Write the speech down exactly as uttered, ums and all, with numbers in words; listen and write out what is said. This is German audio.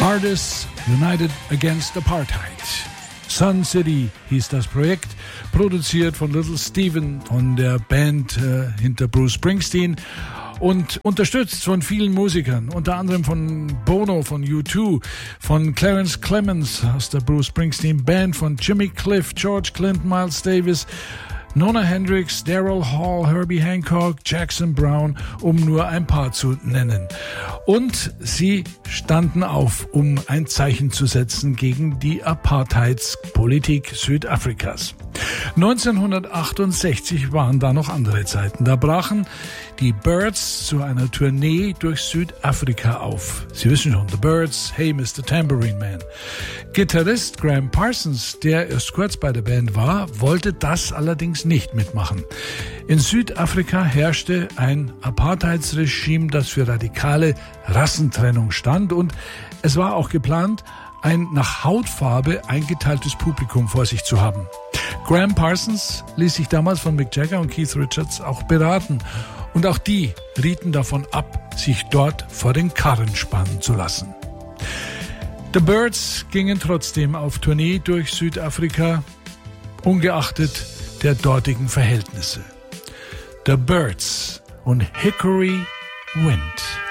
Artists United Against Apartheid. Sun City hieß das Projekt, produziert von Little Steven von der Band äh, hinter Bruce Springsteen und unterstützt von vielen Musikern, unter anderem von Bono von U zwei, von Clarence Clemens aus der Bruce Springsteen Band, von Jimmy Cliff, George Clinton, Miles Davis, Nona Hendrix, Daryl Hall, Herbie Hancock, Jackson Brown, um nur ein paar zu nennen. Und sie standen auf, um ein Zeichen zu setzen gegen die Apartheidspolitik Südafrikas. neunzehnhundertachtundsechzig waren da noch andere Zeiten. Da brachen die Byrds zu einer Tournee durch Südafrika auf. Sie wissen schon, The Byrds, Hey Mister Tambourine Man. Gitarrist Graham Parsons, der erst kurz bei der Band war, wollte das allerdings nicht mitmachen. In Südafrika herrschte ein Apartheidsregime, das für radikale Rassentrennung stand, und es war auch geplant, ein nach Hautfarbe eingeteiltes Publikum vor sich zu haben. Graham Parsons ließ sich damals von Mick Jagger und Keith Richards auch beraten. Und auch die rieten davon ab, sich dort vor den Karren spannen zu lassen. The Byrds gingen trotzdem auf Tournee durch Südafrika, ungeachtet der dortigen Verhältnisse. The Byrds und Hickory Wind.